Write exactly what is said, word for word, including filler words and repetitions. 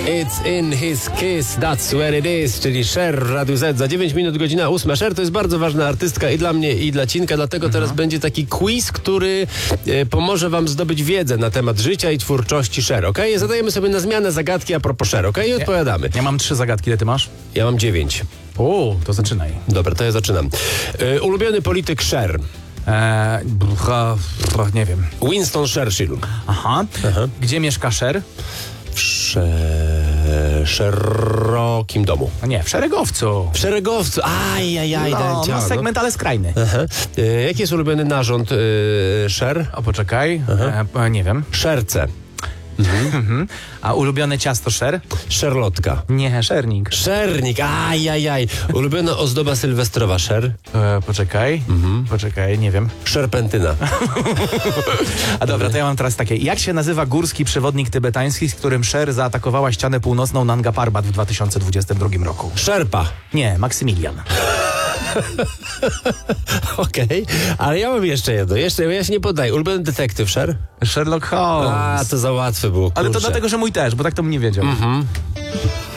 It's in his kiss, that's where it is, czyli Cher, Radio Z. Za dziewięć minut, godzina ósma. Cher to jest bardzo ważna artystka i dla mnie, i dla Cinka, dlatego mhm. teraz będzie taki quiz, który e, pomoże wam zdobyć wiedzę na temat życia i twórczości Cher, okej? Okay? Zadajemy sobie na zmianę zagadki a propos Cher, okej? Okay? I odpowiadamy. Ja, ja mam trzy zagadki, ile ty masz? Ja mam dziewięć. O, to zaczynaj. Dobra, to ja zaczynam. E, ulubiony polityk Cher. Eee, br, br, nie wiem. Winston Churchill. Aha. Aha. Gdzie mieszka Cher? W sze... szerokim domu. A nie, w Szeregowcu. W Szeregowcu. Ajajaj. No, no, segment, ale skrajny. Aha. E, jaki jest ulubiony narząd e, Cher? O, poczekaj. E, nie wiem. Szerce. Mhm. A ulubione ciasto Cher? Szerlotka. Nie, szernik. Szernik, ajajaj. Ulubiona ozdoba sylwestrowa Cher? E, poczekaj, mhm. poczekaj, nie wiem. Szerpentyna. A dobra, to ja mam teraz takie. Jak się nazywa górski przewodnik tybetański, z którym Cher zaatakowała ścianę północną Nanga Parbat w dwa tysiące dwudziestym drugim roku? Sherpa. Nie, Maksymilian. Okej, okay. Ale ja mam jeszcze jedno. Jeszcze, ja się nie poddaję. Ulubiony detektyw Cher? Sherlock Holmes. A, to za łatwe było, kurczę. Ale to dlatego, że mój też, bo tak to bym nie wiedział. Mhm.